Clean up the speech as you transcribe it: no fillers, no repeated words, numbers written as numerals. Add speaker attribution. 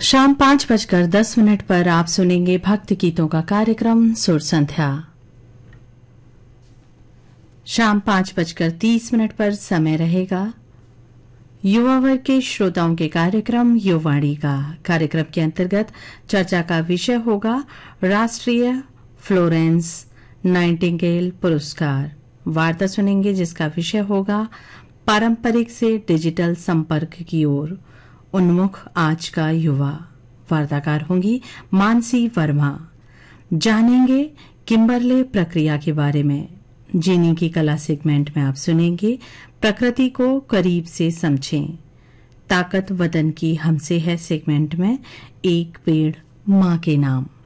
Speaker 1: शाम 5:10 पर आप सुनेंगे भक्ति गीतों का कार्यक्रम सुर संध्या। शाम 5:30 पर समय रहेगा युवा वर्ग के श्रोताओं के कार्यक्रम युवाणी का। कार्यक्रम के अंतर्गत चर्चा का विषय होगा राष्ट्रीय फ्लोरेंस नाइटिंगेल पुरस्कार। वार्ता सुनेंगे जिसका विषय होगा पारंपरिक से डिजिटल संपर्क की ओर उन्मुख आज का युवा। वार्ताकार होंगी मानसी वर्मा। जानेंगे किम्बरले प्रक्रिया के बारे में। जीने की कला सेगमेंट में आप सुनेंगे प्रकृति को करीब से समझें। ताकत वतन की हमसे है सेगमेंट में एक पेड़ मां के नाम।